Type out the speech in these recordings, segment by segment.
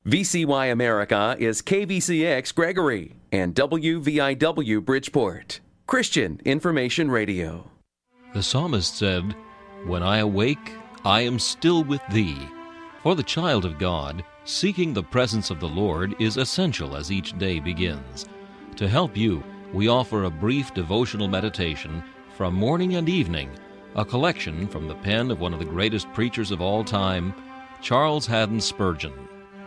VCY America is KVCX Gregory and WVIW Bridgeport. Christian Information Radio. The psalmist said, "When I awake, I am still with thee." For the child of God, seeking the presence of the Lord is essential as each day begins. To help you, we offer a brief devotional meditation from morning and evening, a collection from the pen of one of the greatest preachers of all time, Charles Haddon Spurgeon.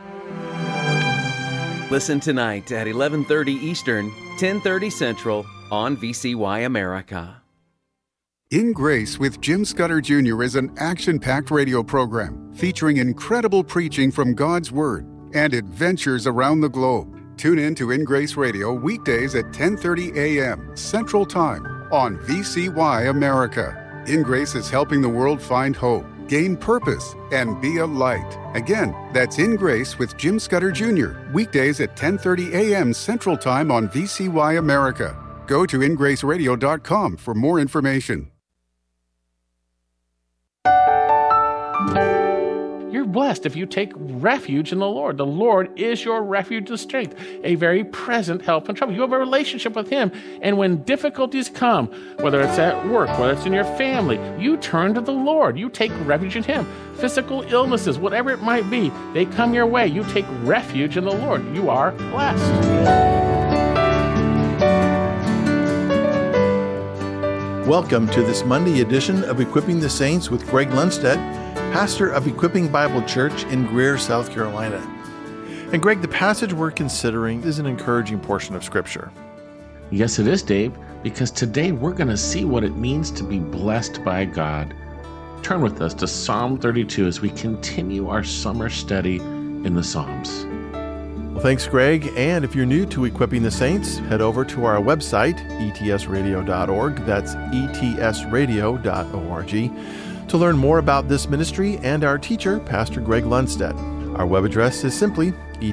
Listen tonight at 11:30 Eastern, 10:30 Central on VCY America. In Grace with Jim Scudder Jr. is an action-packed radio program featuring incredible preaching from God's Word and adventures around the globe. Tune in to In Grace Radio weekdays at 10:30 a.m. Central Time on VCY America. In Grace is helping the world find hope, gain purpose, and be a light. Again, that's In Grace with Jim Scudder Jr. weekdays at 10:30 a.m. Central Time on VCY America. Go to ingraceradio.com for more information. You're blessed if you take refuge in the Lord. The Lord is your refuge and strength, a very present help in trouble. You have a relationship with Him, and when difficulties come, whether it's at work, whether it's in your family, you turn to the Lord. You take refuge in Him. Physical illnesses, whatever it might be, they come your way. You take refuge in the Lord. You are blessed. Welcome to this Monday edition of Equipping the Saints with Greg Lundstedt, pastor of Equipping Bible Church in Greer, South Carolina. And Greg, the passage we're considering is an encouraging portion of Scripture. Yes, it is, Dave, because today we're going to see what it means to be blessed by God. Turn with us to Psalm 32 as we continue our summer study in the Psalms. Well, thanks, Greg. And if you're new to Equipping the Saints, head over to our website, etsradio.org. That's etsradio.org. to learn more about this ministry and our teacher, Pastor Greg Lundstedt. Our web address is simply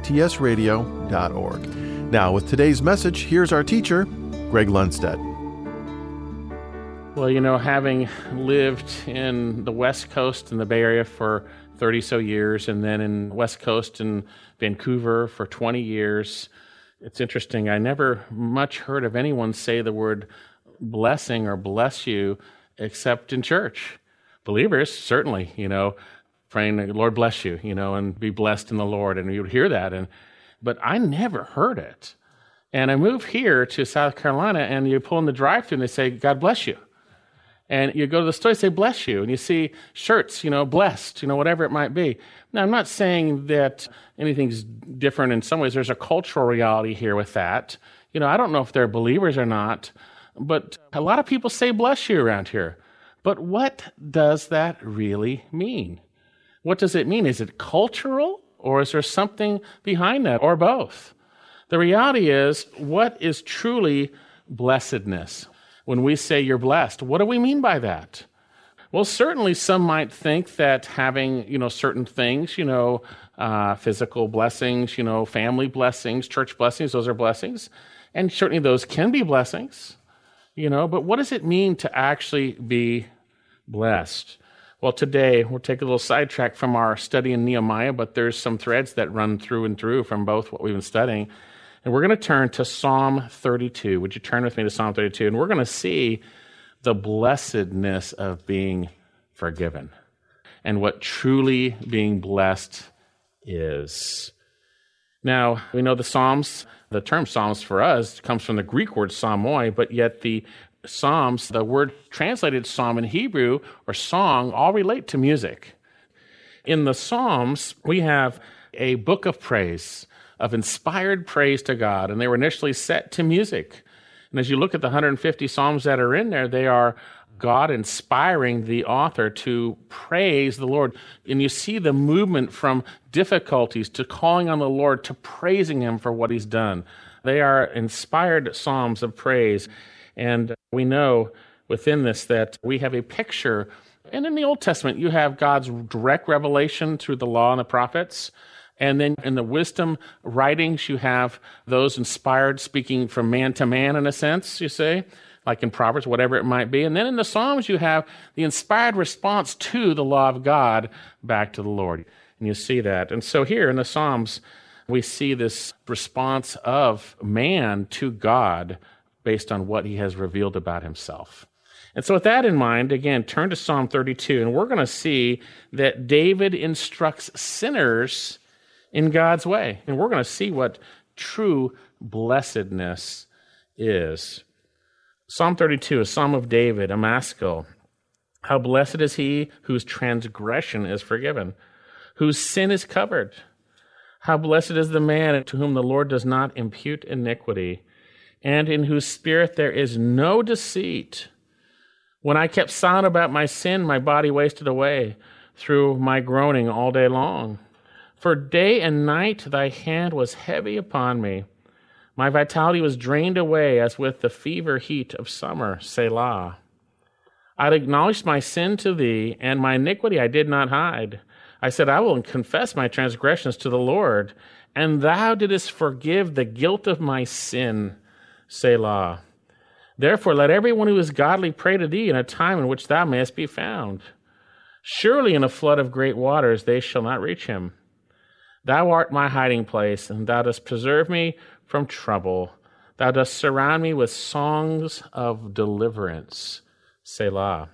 etsradio.org. Now, with today's message, here's our teacher, Greg Lundstedt. Well, you know, having lived in the West Coast in the Bay Area for 30-so years, and then in West Coast in Vancouver for 20 years, it's interesting. I never much heard of anyone say the word blessing or bless you except in church. Believers, certainly, you know, praying, Lord bless you, you know, and be blessed in the Lord, and you would hear that. But I never heard it. And I moved here to South Carolina, and you pull in the drive-thru, and they say, God bless you. And you go to the store, they say, bless you. And you see shirts, you know, blessed, you know, whatever it might be. Now, I'm not saying that anything's different in some ways. There's a cultural reality here with that. You know, I don't know if they're believers or not, but a lot of people say bless you around here. But what does that really mean? What does it mean? Is it cultural, or is there something behind that, or both? The reality is, what is truly blessedness? When we say you're blessed, what do we mean by that? Well, certainly some might think that having, you know, certain things, you know, physical blessings, you know, family blessings, church blessings, those are blessings. And certainly those can be blessings, you know, but what does it mean to actually be blessed? Well, today we'll take a little sidetrack from our study in Nehemiah, but there's some threads that run through and through from both what we've been studying. And we're going to turn to Psalm 32. Would you turn with me to Psalm 32? And we're going to see the blessedness of being forgiven and what truly being blessed is. Now, we know the Psalms, the term Psalms for us comes from the Greek word psalmoi, but yet the Psalms, the word translated psalm in Hebrew or song, all relate to music. In the Psalms, we have a book of praise, of inspired praise to God, and they were initially set to music. And as you look at the 150 Psalms that are in there, they are God inspiring the author to praise the Lord. And you see the movement from difficulties to calling on the Lord to praising Him for what He's done. They are inspired Psalms of praise. And we know within this that we have a picture. And in the Old Testament, you have God's direct revelation through the law and the prophets. And then in the wisdom writings, you have those inspired speaking from man to man, in a sense, you say, like in Proverbs, whatever it might be. And then in the Psalms, you have the inspired response to the law of God back to the Lord. And you see that. And so here in the Psalms, we see this response of man to God based on what he has revealed about himself. And so with that in mind, again, turn to Psalm 32, and we're going to see that David instructs sinners in God's way. And we're going to see what true blessedness is. Psalm 32, a psalm of David, a maskil. How blessed is he whose transgression is forgiven, whose sin is covered. How blessed is the man to whom the Lord does not impute iniquity, and in whose spirit there is no deceit. When I kept silent about my sin, my body wasted away through my groaning all day long. For day and night thy hand was heavy upon me. My vitality was drained away as with the fever heat of summer. Selah. I acknowledged my sin to thee, and my iniquity I did not hide. I said, I will confess my transgressions to the Lord, and thou didst forgive the guilt of my sin. Selah. Therefore let everyone who is godly pray to thee in a time in which thou mayest be found. Surely in a flood of great waters they shall not reach him. Thou art my hiding place, and thou dost preserve me from trouble. Thou dost surround me with songs of deliverance. Selah.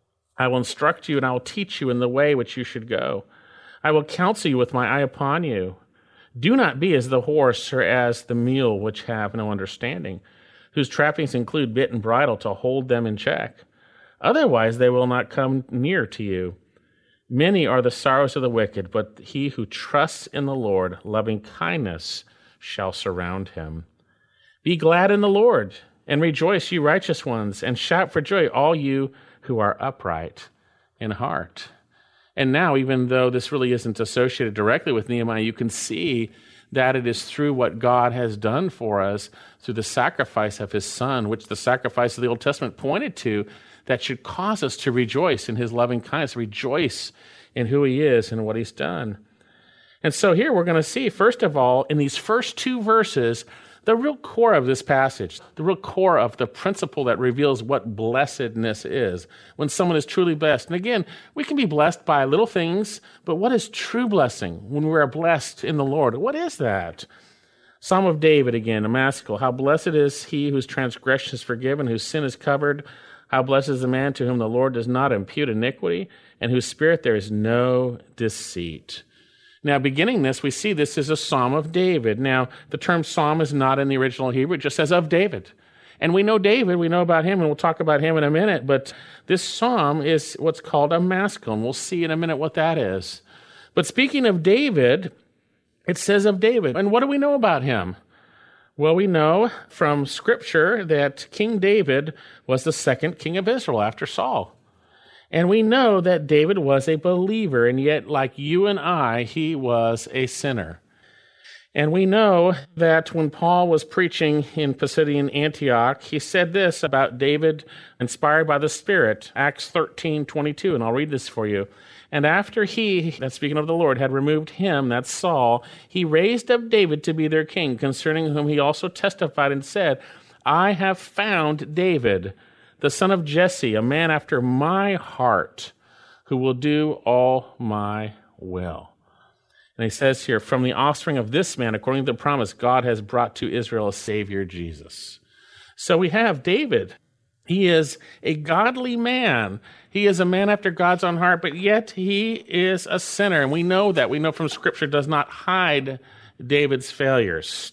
I will instruct you, and I will teach you in the way which you should go. I will counsel you with my eye upon you. Do not be as the horse or as the mule, which have no understanding, whose trappings include bit and bridle to hold them in check. Otherwise they will not come near to you. Many are the sorrows of the wicked, but he who trusts in the Lord, loving kindness shall surround him. Be glad in the Lord, and rejoice, you righteous ones, and shout for joy, all you who are upright in heart. And now, even though this really isn't associated directly with Nehemiah, you can see that it is through what God has done for us, through the sacrifice of his Son, which the sacrifice of the Old Testament pointed to, that should cause us to rejoice in his loving kindness, rejoice in who he is and what he's done. And so here we're going to see, first of all, in these first two verses, the real core of this passage, the real core of the principle that reveals what blessedness is, when someone is truly blessed. And again, we can be blessed by little things, but what is true blessing when we are blessed in the Lord? What is that? Psalm of David again, a maskil. How blessed is he whose transgression is forgiven, whose sin is covered. How blessed is the man to whom the Lord does not impute iniquity, and whose spirit there is no deceit. Now, beginning this, we see this is a Psalm of David. Now, the term psalm is not in the original Hebrew. It just says of David. And we know David, we know about him, and we'll talk about him in a minute. But this psalm is what's called a maskil, and we'll see in a minute what that is. But speaking of David, it says of David. And what do we know about him? Well, we know from Scripture that King David was the second king of Israel after Saul. And we know that David was a believer, and yet, like you and I, he was a sinner. And we know that when Paul was preaching in Pisidian Antioch, he said this about David, inspired by the Spirit, Acts 13:22, and I'll read this for you. And after he, that's speaking of the Lord, had removed him, that's Saul, he raised up David to be their king, concerning whom he also testified and said, I have found David, the son of Jesse, a man after my heart, who will do all my will. And he says here, from the offspring of this man, according to the promise, God has brought to Israel a Savior, Jesus. So we have David. He is a godly man. He is a man after God's own heart, but yet he is a sinner. And we know that. We know from Scripture does not hide David's failures.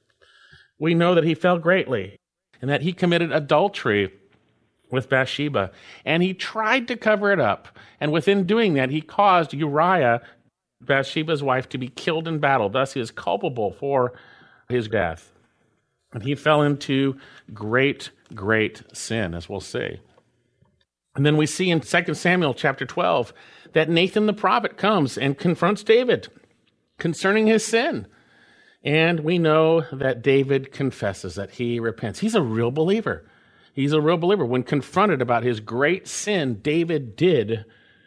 We know that he fell greatly and that he committed adultery with Bathsheba, and he tried to cover it up. And within doing that, he caused Uriah, Bathsheba's wife, to be killed in battle. Thus, he is culpable for his death. And he fell into great, great sin, as we'll see. And then we see in 2 Samuel chapter 12 that Nathan the prophet comes and confronts David concerning his sin. And we know that David confesses, that he repents. He's a real believer. He's a real believer. When confronted about his great sin, David did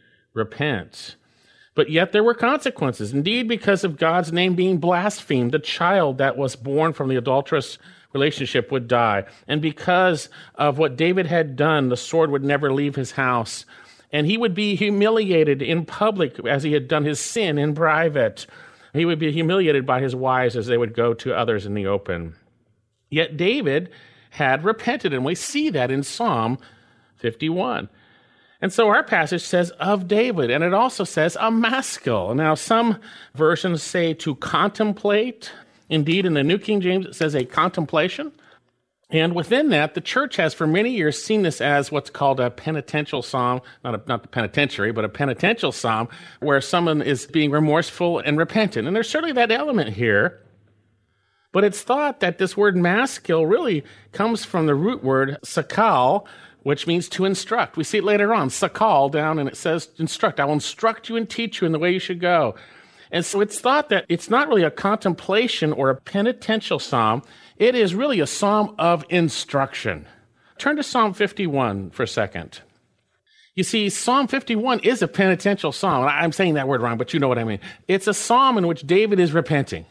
repent. But yet there were consequences. Indeed, because of God's name being blasphemed, the child that was born from the adulterous relationship would die. And because of what David had done, the sword would never leave his house. And he would be humiliated in public as he had done his sin in private. He would be humiliated by his wives as they would go to others in the open. Yet David had repented, and we see that in Psalm 51. And so our passage says of David, and it also says a maskil. Now, some versions say to contemplate. Indeed, in the New King James, it says a contemplation. And within that, the church has for many years seen this as what's called a penitential psalm, not the penitentiary, but a penitential psalm, where someone is being remorseful and repentant. And there's certainly that element here. But it's thought that this word maskil really comes from the root word sakal, which means to instruct. We see it later on, sakal down, and it says instruct. I will instruct you and teach you in the way you should go. And so it's thought that it's not really a contemplation or a penitential psalm. It is really a psalm of instruction. Turn to Psalm 51 for a second. You see, Psalm 51 is a penitential psalm. I'm saying that word wrong, but you know what I mean. It's a psalm in which David is repenting.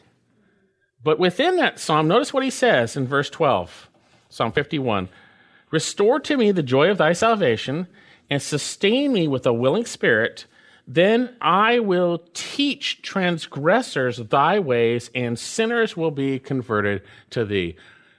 But within that psalm, notice what he says in verse 12, Psalm 51. Restore to me the joy of thy salvation, and sustain me with a willing spirit. Then I will teach transgressors thy ways, and sinners will be converted to thee.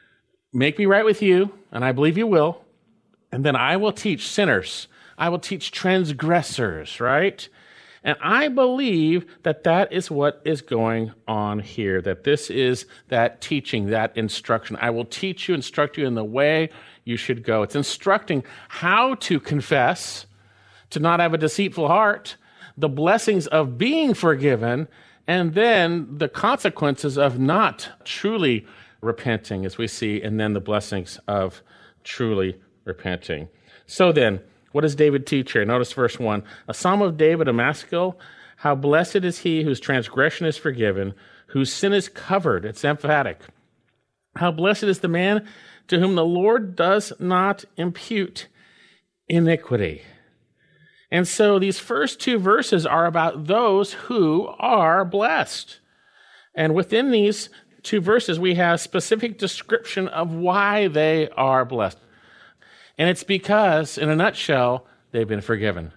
Make me right with you, and I believe you will. And then I will teach sinners. I will teach transgressors, right? And I believe that that is what is going on here, that this is that teaching, that instruction. I will teach you, instruct you in the way you should go. It's instructing how to confess, to not have a deceitful heart, the blessings of being forgiven, and then the consequences of not truly repenting, as we see, and then the blessings of truly repenting. So then, what does David teach here? Notice verse 1. A psalm of David, a maskil. How blessed is he whose transgression is forgiven, whose sin is covered. It's emphatic. How blessed is the man to whom the Lord does not impute iniquity. And so these first two verses are about those who are blessed. And within these two verses, we have specific description of why they are blessed. And it's because, in a nutshell, they've been forgiven.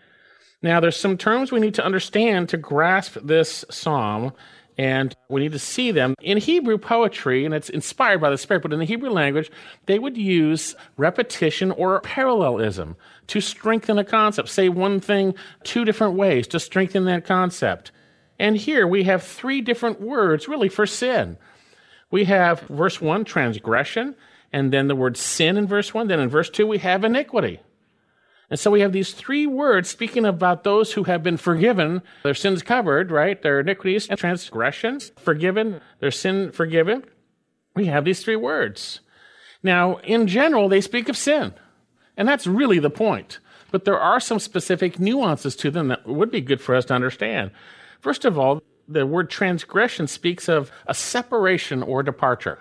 Now, there's some terms we need to understand to grasp this psalm, and we need to see them. In Hebrew poetry, and it's inspired by the Spirit, but in the Hebrew language, they would use repetition or parallelism to strengthen a concept. Say one thing two different ways to strengthen that concept. And here we have three different words, really, for sin. We have, verse 1, transgression, and then the word sin in verse 1. Then in verse 2, we have iniquity. And so we have these three words speaking about those who have been forgiven, their sins covered, right? Their iniquities and transgressions forgiven, their sin forgiven. We have these three words. Now, in general, they speak of sin. And that's really the point. But there are some specific nuances to them that would be good for us to understand. First of all, the word transgression speaks of a separation or departure.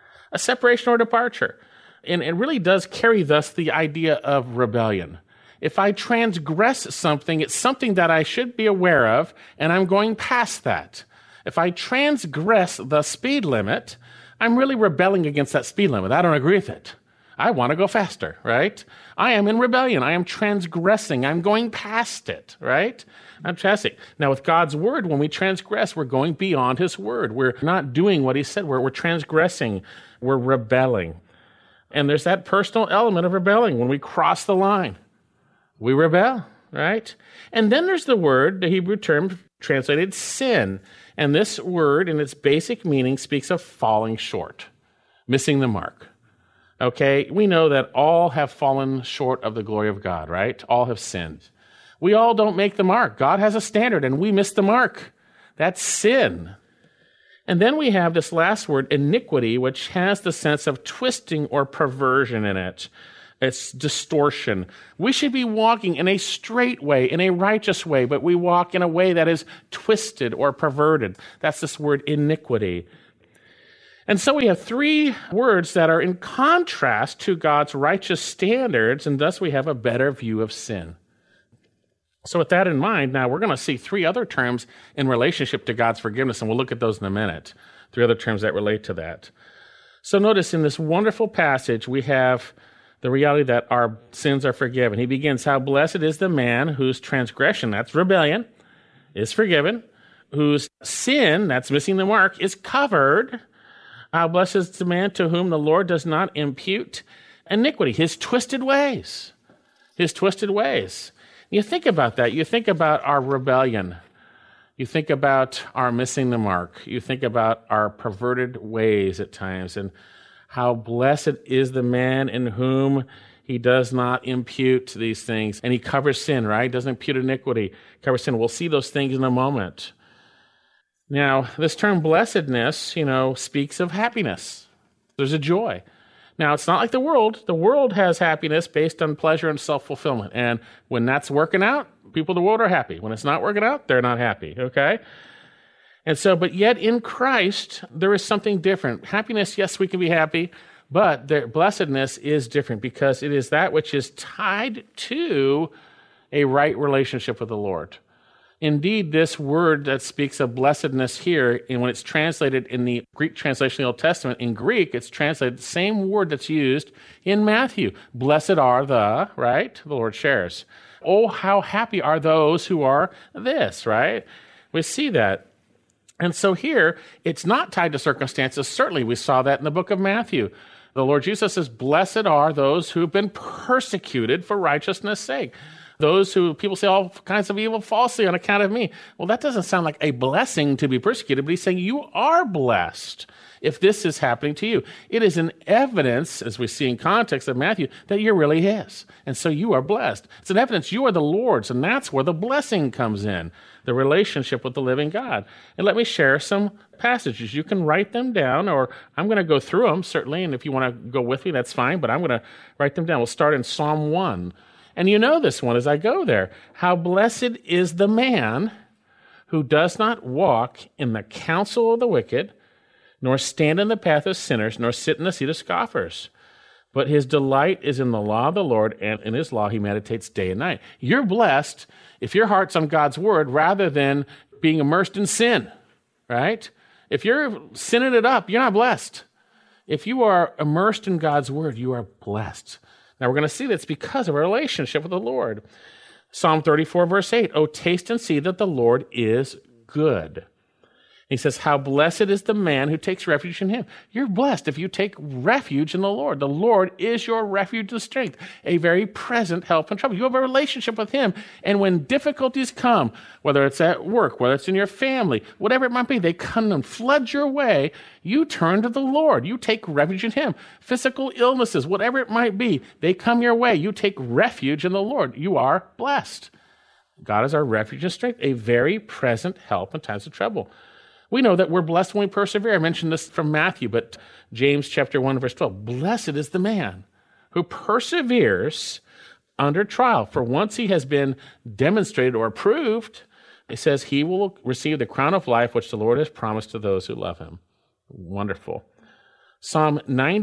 A separation or departure. And it really does carry thus the idea of rebellion. If I transgress something, it's something that I should be aware of, and I'm going past that. If I transgress the speed limit, I'm really rebelling against that speed limit. I don't agree with it. I want to go faster, right? I am in rebellion. I am transgressing. I'm going past it, right? I'm transgressing. Now, with God's word, when we transgress, we're going beyond his word. We're not doing what he said. We're transgressing. We're rebelling. And there's that personal element of rebelling. When we cross the line, we rebel, right? And then there's the word, the Hebrew term translated sin. And this word, in its basic meaning, speaks of falling short, missing the mark. Okay, we know that all have fallen short of the glory of God, right? All have sinned. We all don't make the mark. God has a standard, and we miss the mark. That's sin. And then we have this last word, iniquity, which has the sense of twisting or perversion in it. It's distortion. We should be walking in a straight way, in a righteous way, but we walk in a way that is twisted or perverted. That's this word iniquity. And so we have three words that are in contrast to God's righteous standards, and thus we have a better view of sin. So with that in mind, now we're going to see three other terms in relationship to God's forgiveness, and we'll look at those in a minute. Three other terms that relate to that. So notice in this wonderful passage, we have the reality that our sins are forgiven. He begins, how blessed is the man whose transgression, that's rebellion, is forgiven, whose sin, that's missing the mark, is covered. How blessed is the man to whom the Lord does not impute iniquity, his twisted ways. His twisted ways. You think about that. You think about our rebellion. You think about our missing the mark. You think about our perverted ways at times, and how blessed is the man in whom he does not impute these things. And he covers sin, right? Doesn't impute iniquity, covers sin. We'll see those things in a moment. Now, this term blessedness, speaks of happiness. There's a joy. Now, it's not like the world. The world has happiness based on pleasure and self-fulfillment. And when that's working out, people of the world are happy. When it's not working out, they're not happy, okay? And so, but yet in Christ, there is something different. Happiness, yes, we can be happy, but the blessedness is different because it is that which is tied to a right relationship with the Lord. Indeed, this word that speaks of blessedness here, and when it's translated in the Greek translation of the Old Testament, in Greek, it's translated the same word that's used in Matthew. Blessed are the, right? The Lord shares. Oh, how happy are those who are this, right? We see that. And so here, it's not tied to circumstances. Certainly, we saw that in the book of Matthew. The Lord Jesus says, blessed are those who have been persecuted for righteousness' sake. Those who people say all kinds of evil falsely on account of me. Well, that doesn't sound like a blessing to be persecuted, but he's saying you are blessed if this is happening to you. It is an evidence, as we see in context of Matthew, that you're really his. And so you are blessed. It's an evidence you are the Lord's, and that's where the blessing comes in, the relationship with the living God. And let me share some passages. You can write them down, or I'm going to go through them, certainly, and if you want to go with me, that's fine, but I'm going to write them down. We'll start in Psalm 1. And you know this one as I go there. How blessed is the man who does not walk in the counsel of the wicked, nor stand in the path of sinners, nor sit in the seat of scoffers. But his delight is in the law of the Lord, and in his law he meditates day and night. You're blessed if your heart's on God's word rather than being immersed in sin, right? If you're sinning it up, you're not blessed. If you are immersed in God's word, you are blessed. Now, we're going to see that's because of our relationship with the Lord. Psalm 34, verse 8, oh, taste and see that the Lord is good. He says, how blessed is the man who takes refuge in him. You're blessed if you take refuge in the Lord. The Lord is your refuge and strength, a very present help in trouble. You have a relationship with him, and when difficulties come, whether it's at work, whether it's in your family, whatever it might be, they come and flood your way, you turn to the Lord. You take refuge in him. Physical illnesses, whatever it might be, they come your way. You take refuge in the Lord. You are blessed. God is our refuge and strength, a very present help in times of trouble. We know that we're blessed when we persevere. I mentioned this from Matthew, but James chapter 1, verse 12. Blessed is the man who perseveres under trial. For once he has been demonstrated or approved, it says he will receive the crown of life which the Lord has promised to those who love him. Wonderful. Psalm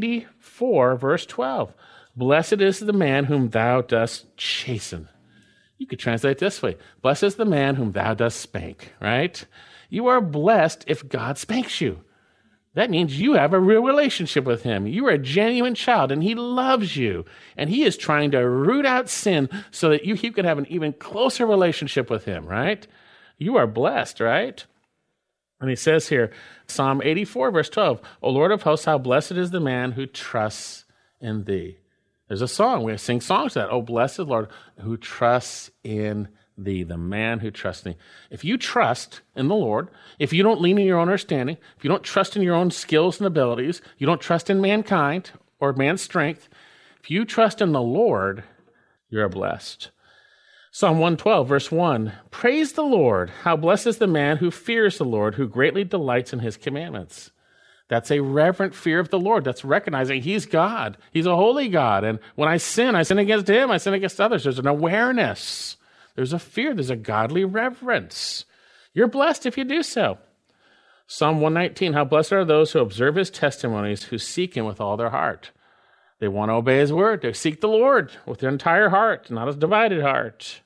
94, verse 12. Blessed is the man whom thou dost chasten. You could translate it this way. Blessed is the man whom thou dost spank, right? You are blessed if God spanks you. That means you have a real relationship with him. You are a genuine child, and he loves you. And he is trying to root out sin so that you can have an even closer relationship with him, right? You are blessed, right? And he says here, Psalm 84, verse 12, O Lord of hosts, how blessed is the man who trusts in thee. There's a song. We sing songs to that. Oh, blessed Lord, who trusts in thee, the man who trusts in thee. If you trust in the Lord, if you don't lean in your own understanding, if you don't trust in your own skills and abilities, you don't trust in mankind or man's strength, if you trust in the Lord, you're blessed. Psalm 112, verse 1, praise the Lord. How blessed is the man who fears the Lord, who greatly delights in his commandments. That's a reverent fear of the Lord. That's recognizing he's God. He's a holy God. And when I sin against him, I sin against others. There's an awareness. There's a fear. There's a godly reverence. You're blessed if you do so. Psalm 119, how blessed are those who observe his testimonies, who seek him with all their heart. They want to obey his word. They seek the Lord with their entire heart, not a divided heart.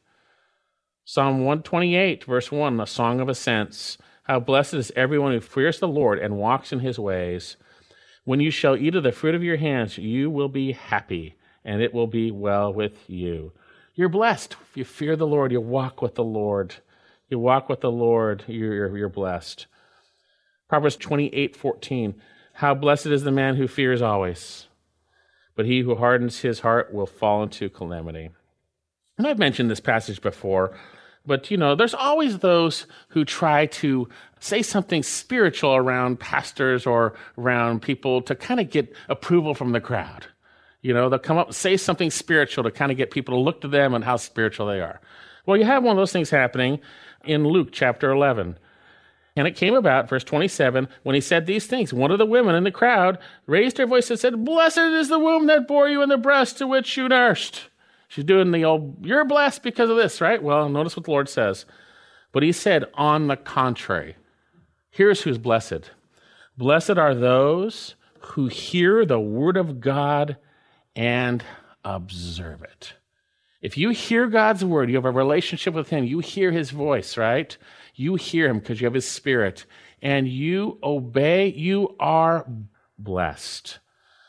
Psalm 128, verse 1, the Song of Ascents. How blessed is everyone who fears the Lord and walks in his ways. When you shall eat of the fruit of your hands, you will be happy, and it will be well with you. You're blessed. If you fear the Lord, you walk with the Lord. You walk with the Lord, you're blessed. Proverbs 28:14. How blessed is the man who fears always, but he who hardens his heart will fall into calamity. And I've mentioned this passage before, but there's always those who try to say something spiritual around pastors or around people to kind of get approval from the crowd. They'll come up and say something spiritual to kind of get people to look to them and how spiritual they are. Well, you have one of those things happening in Luke chapter 11. And it came about, verse 27, when he said these things, one of the women in the crowd raised her voice and said, "Blessed is the womb that bore you and the breast to which you nursed." She's doing the old, "You're blessed because of this," right? Well, notice what the Lord says. But he said, on the contrary, here's who's blessed. Blessed are those who hear the word of God and observe it. If you hear God's word, you have a relationship with him, you hear his voice, right? You hear him because you have his spirit, and you obey, you are blessed.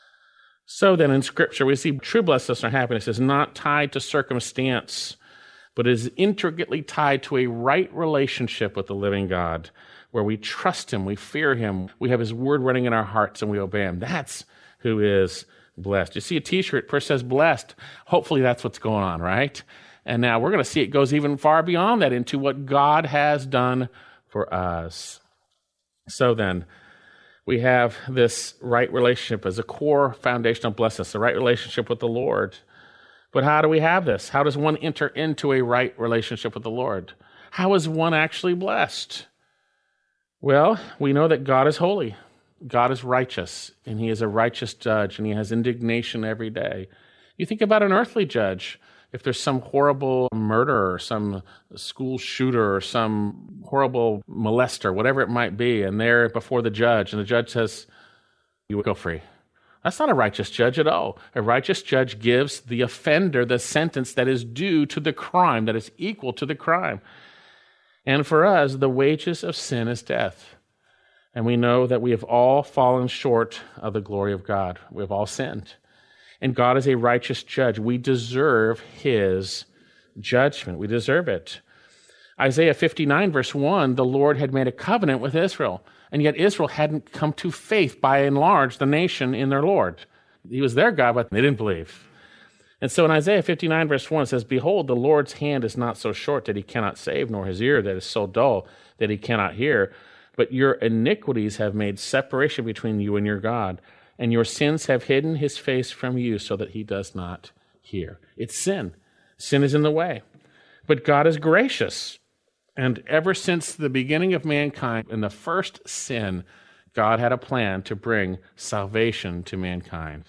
So then in Scripture, we see true blessedness or happiness is not tied to circumstance, but is intricately tied to a right relationship with the living God, where we trust him, we fear him, we have his word running in our hearts, and we obey him. That's who is blessed. You see a t-shirt, first says blessed. Hopefully that's what's going on, right? And now we're going to see it goes even far beyond that into what God has done for us. So then, we have this right relationship as a core foundation of blessedness, the right relationship with the Lord. But how do we have this? How does one enter into a right relationship with the Lord? How is one actually blessed? Well, we know that God is holy. God is righteous, and he is a righteous judge, and he has indignation every day. You think about an earthly judge. If there's some horrible murderer, some school shooter, or some horrible molester, whatever it might be, and they're before the judge, and the judge says, "You will go free." That's not a righteous judge at all. A righteous judge gives the offender the sentence that is due to the crime, that is equal to the crime. And for us, the wages of sin is death. And we know that we have all fallen short of the glory of God. We have all sinned. And God is a righteous judge. We deserve his judgment. We deserve it. Isaiah 59, verse 1, the Lord had made a covenant with Israel, and yet Israel hadn't come to faith, by and large, the nation in their Lord. He was their God, but they didn't believe. And so in Isaiah 59, verse 1, it says, "Behold, the Lord's hand is not so short that he cannot save, nor his ear that is so dull that he cannot hear. But your iniquities have made separation between you and your God, and your sins have hidden his face from you so that he does not hear." It's sin. Sin is in the way. But God is gracious. And ever since the beginning of mankind, in the first sin, God had a plan to bring salvation to mankind.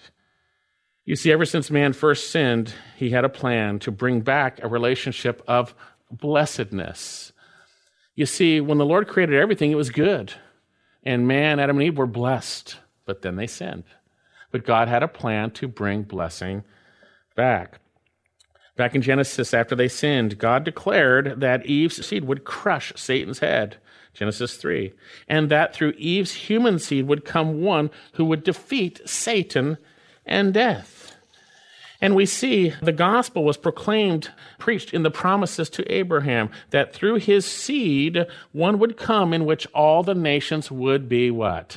You see, ever since man first sinned, he had a plan to bring back a relationship of blessedness. You see, when the Lord created everything, it was good. And man, Adam and Eve were blessed. But then they sinned. But God had a plan to bring blessing back. Back in Genesis, after they sinned, God declared that Eve's seed would crush Satan's head, Genesis 3, and that through Eve's human seed would come one who would defeat Satan and death. And we see the gospel was preached in the promises to Abraham, that through his seed, one would come in which all the nations would be what?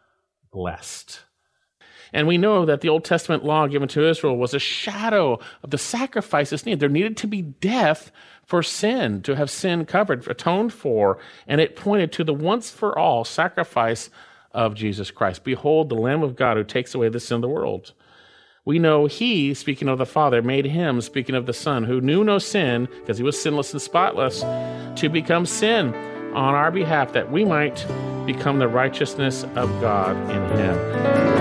Blessed. And we know that the Old Testament law given to Israel was a shadow of the sacrifices needed. There needed to be death for sin, to have sin covered, atoned for, and it pointed to the once-for-all sacrifice of Jesus Christ. Behold, the Lamb of God who takes away the sin of the world. We know he, speaking of the Father, made him, speaking of the Son, who knew no sin, because he was sinless and spotless, to become sin on our behalf, that we might become the righteousness of God in him.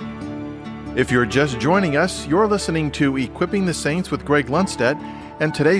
If you're just joining us, you're listening to Equipping the Saints with Greg Lundstedt, and today's